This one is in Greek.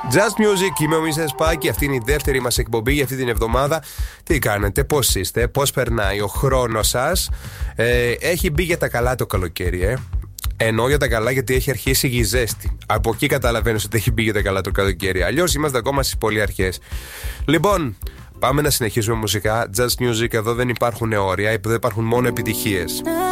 Just Music, είμαι ο Μίσας Πάκη. Αυτή είναι η δεύτερη μας εκπομπή για αυτή την εβδομάδα. Τι κάνετε, πώς είστε, πώς περνάει ο χρόνος σας? Έχει μπει για τα καλά το καλοκαίρι, Εννοώ για τα καλά γιατί έχει αρχίσει η ζέστη. Από εκεί καταλαβαίνεις ότι έχει μπει για τα καλά το καλοκαίρι. Αλλιώς είμαστε ακόμα στις πολύ αρχές. Λοιπόν, πάμε να συνεχίσουμε μουσικά. Just Music, εδώ δεν υπάρχουν όρια, εδώ υπάρχουν μόνο επιτυχίες.